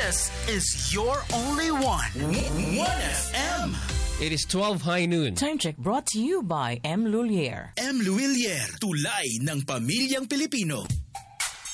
This is your only one. 1FM. It is 12 high noon. Time check brought to you by M. Lulier. M. Luilier, tulay ng pamilyang Pilipino.